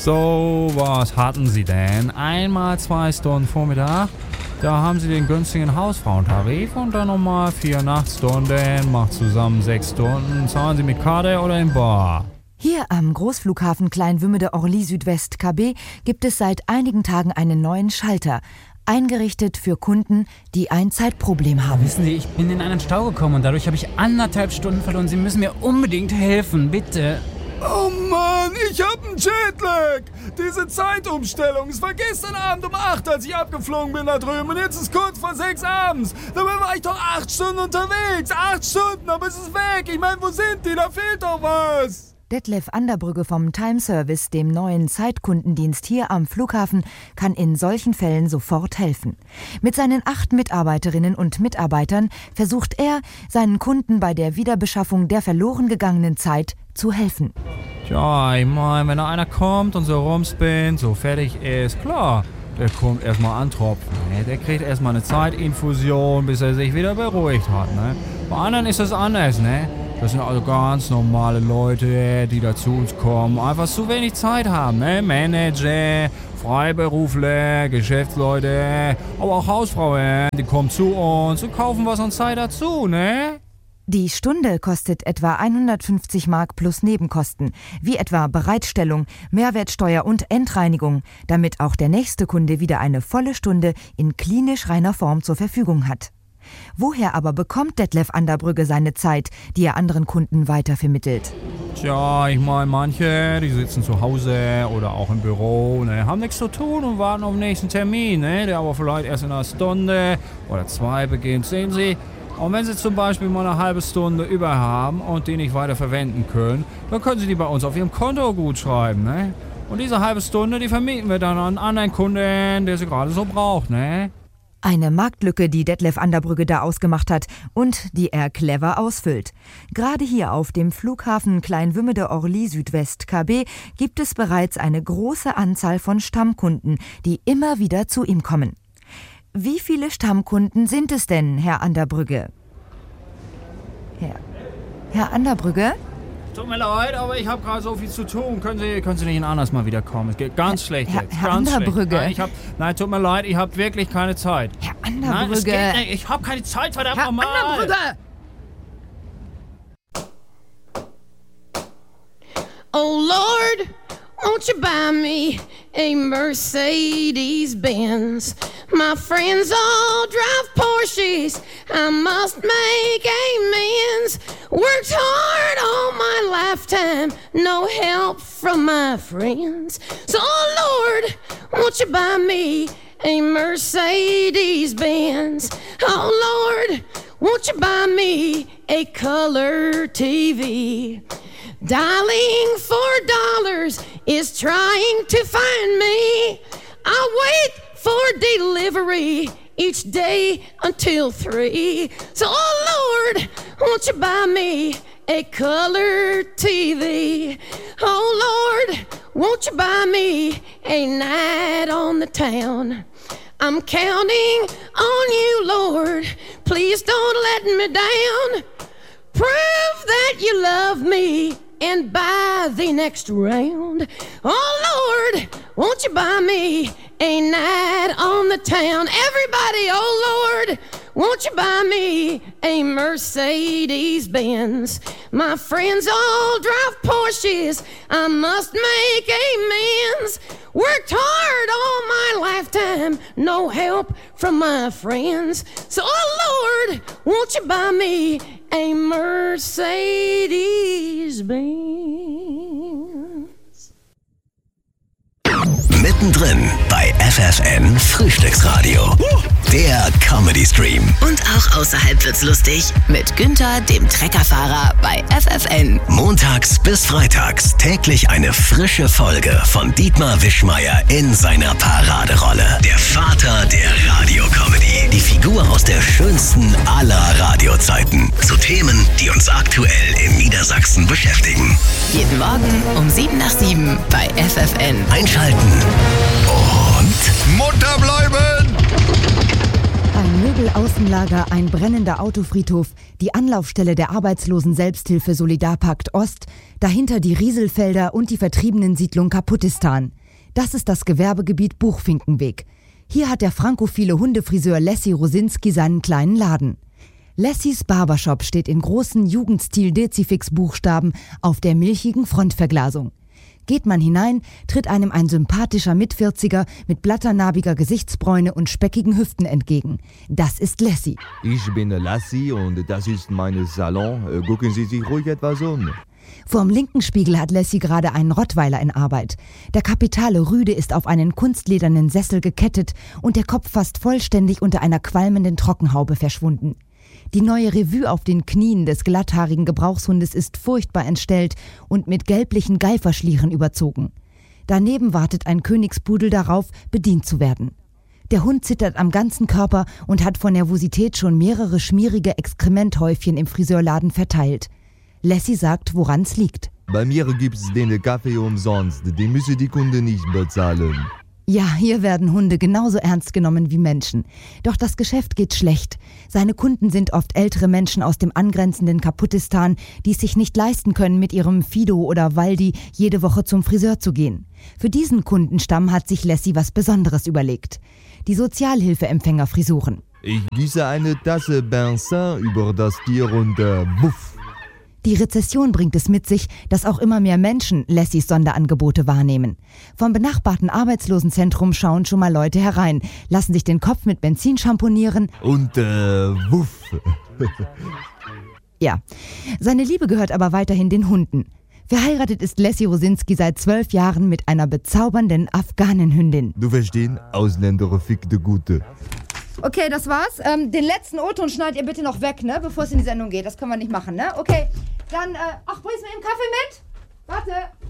So, was hatten Sie denn? Einmal 2 Stunden Vormittag, da haben Sie den günstigen Hausfrauentarif und dann nochmal 4 Nachtstunden, macht zusammen 6 Stunden. Zahlen Sie mit Karte oder in Bar? Hier am Großflughafen Kleinwümmede-Orly Südwest KB gibt es seit einigen Tagen einen neuen Schalter, eingerichtet für Kunden, die ein Zeitproblem haben. Wissen Sie, ich bin in einen Stau gekommen und dadurch habe ich 1,5 Stunden verloren. Sie müssen mir unbedingt helfen, bitte. Oh Mann, ich hab einen Jetlag. Diese Zeitumstellung. Es war gestern Abend um 8, als ich abgeflogen bin da drüben. Und jetzt ist kurz vor 6 abends. Dabei war ich doch 8 Stunden unterwegs. 8 Stunden, aber es ist weg. Ich meine, wo sind die? Da fehlt doch was. Detlef Anderbrügge vom Time Service, dem neuen Zeitkundendienst hier am Flughafen, kann in solchen Fällen sofort helfen. Mit seinen 8 Mitarbeiterinnen und Mitarbeitern versucht er, seinen Kunden bei der Wiederbeschaffung der verloren gegangenen Zeit zu helfen. Tja, ich meine, wenn da einer kommt und so rumspinnt, so fertig ist, klar, der kommt erstmal antropfen. Ne? Der kriegt erstmal eine Zeitinfusion, bis er sich wieder beruhigt hat. Ne? Bei anderen ist das anders, ne? Das sind also ganz normale Leute, die da zu uns kommen, einfach zu wenig Zeit haben, ne? Manager, Freiberufler, Geschäftsleute, aber auch Hausfrauen, die kommen zu uns und kaufen was an Zeit dazu, ne? Die Stunde kostet etwa 150 Mark plus Nebenkosten, wie etwa Bereitstellung, Mehrwertsteuer und Endreinigung, damit auch der nächste Kunde wieder eine volle Stunde in klinisch reiner Form zur Verfügung hat. Woher aber bekommt Detlef Anderbrügge seine Zeit, die er anderen Kunden weitervermittelt? Tja, ich meine, manche, die sitzen zu Hause oder auch im Büro, ne, haben nichts zu tun und warten auf den nächsten Termin, ne, der aber vielleicht erst in einer Stunde oder 2 beginnt, sehen Sie. Und wenn Sie zum Beispiel mal eine halbe Stunde über haben und die nicht weiter verwenden können, dann können Sie die bei uns auf Ihrem Konto gut schreiben, ne? Und diese halbe Stunde, die vermieten wir dann an einen anderen Kunden, der sie gerade so braucht, ne? Eine Marktlücke, die Detlef Anderbrügge da ausgemacht hat und die er clever ausfüllt. Gerade hier auf dem Flughafen Kleinwümmede-Orly Südwest KB gibt es bereits eine große Anzahl von Stammkunden, die immer wieder zu ihm kommen. Wie viele Stammkunden sind es denn, Herr Anderbrügge? Herr Anderbrügge? Tut mir leid, aber ich habe gerade so viel zu tun. Können Sie nicht anders mal wiederkommen? Es geht ganz schlecht jetzt. Herr Ganz Anderbrügge. Schlecht. Nein, tut mir leid, ich habe wirklich keine Zeit. Herr Anderbrügge. Nein, es geht nicht. Ich habe keine Zeit, verdammt Herr nochmal. Anderbrügge! Oh Lord, won't you buy me a Mercedes-Benz? My friends all drive Porsches, I must make amends. Worked hard all my lifetime, no help from my friends. So oh Lord, won't you buy me a Mercedes-Benz? Oh Lord, won't you buy me a color TV? Dialing $4 is trying to find me. I wait for delivery each day until 3. So, oh Lord, won't you buy me a color TV? Oh Lord, won't you buy me a night on the town? I'm counting on you, Lord. Please don't let me down. Prove that you love me and buy the next round. Oh Lord, won't you buy me a night on the town? Everybody, oh Lord, won't you buy me a Mercedes-Benz? My friends all drive Porsches, I must make amends. Worked hard all my lifetime, no help from my friends. So, oh Lord, won't you buy me a Mercedes-Benz? Mittendrin bei FFN Frühstücksradio. Der Comedy-Stream. Und auch außerhalb wird's lustig mit Günther, dem Treckerfahrer bei FFN. Montags bis freitags täglich eine frische Folge von Dietmar Wischmeier in seiner Paraderolle. Der Vater der Radiocomedy. Die Figur aus der schönsten aller Radiozeiten. Zu Themen, die uns aktuell in Niedersachsen beschäftigen. Jeden Morgen um 7 nach 7 bei FFN. Einschalten und Munter bleiben! Möbelaußenlager, ein brennender Autofriedhof, die Anlaufstelle der Arbeitslosen-Selbsthilfe Solidarpakt Ost, dahinter die Rieselfelder und die Vertriebenensiedlung Kaputtistan. Das ist das Gewerbegebiet Buchfinkenweg. Hier hat der frankophile Hundefriseur Lessi Rosinski seinen kleinen Laden. Lessis Barbershop steht in großen Jugendstil-Dezifix-Buchstaben auf der milchigen Frontverglasung. Geht man hinein, tritt einem ein sympathischer Mitvierziger mit blatternarbiger Gesichtsbräune und speckigen Hüften entgegen. Das ist Lessi. Ich bin Lassi und das ist mein Salon. Gucken Sie sich ruhig etwas um. Vorm linken Spiegel hat Lessi gerade einen Rottweiler in Arbeit. Der kapitale Rüde ist auf einen kunstledernen Sessel gekettet und der Kopf fast vollständig unter einer qualmenden Trockenhaube verschwunden. Die neue Revue auf den Knien des glatthaarigen Gebrauchshundes ist furchtbar entstellt und mit gelblichen Geiferschlieren überzogen. Daneben wartet ein Königspudel darauf, bedient zu werden. Der Hund zittert am ganzen Körper und hat vor Nervosität schon mehrere schmierige Exkrementhäufchen im Friseurladen verteilt. Lessi sagt, woran's liegt. Bei mir gibt's den Kaffee umsonst, den müssen die Kunden nicht bezahlen. Ja, hier werden Hunde genauso ernst genommen wie Menschen. Doch das Geschäft geht schlecht. Seine Kunden sind oft ältere Menschen aus dem angrenzenden Kaputtistan, die es sich nicht leisten können, mit ihrem Fido oder Waldi jede Woche zum Friseur zu gehen. Für diesen Kundenstamm hat sich Lessi was Besonderes überlegt. Die Sozialhilfeempfängerfrisuren. Ich gieße eine Tasse Bensin über das Tier und wuff. Die Rezession bringt es mit sich, dass auch immer mehr Menschen Lessis Sonderangebote wahrnehmen. Vom benachbarten Arbeitslosenzentrum schauen schon mal Leute herein, lassen sich den Kopf mit Benzin schamponieren und wuff. Ja, seine Liebe gehört aber weiterhin den Hunden. Verheiratet ist Lessi Rosinski seit 12 Jahren mit einer bezaubernden Afghanenhündin. Du verstehst, Ausländer fickte Gute. Okay, das war's. Den letzten O-Ton schneidet ihr bitte noch weg, ne? Bevor es in die Sendung geht. Das können wir nicht machen, ne? Okay, dann, bringst du mir eben Kaffee mit? Warte.